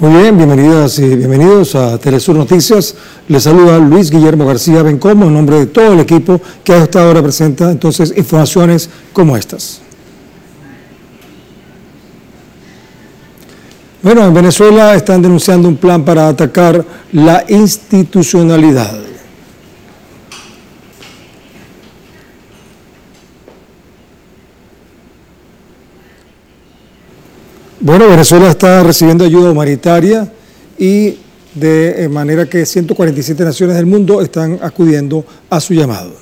Muy bien, bienvenidas y bienvenidos a Telesur Noticias. Les saluda Luis Guillermo García Bencomo en nombre de todo el equipo que a esta hora presenta entonces informaciones como estas. Bueno, en Venezuela están denunciando un plan para atacar la institucionalidad. Bueno, Venezuela está recibiendo ayuda humanitaria y de manera que 147 naciones del mundo están acudiendo a su llamado.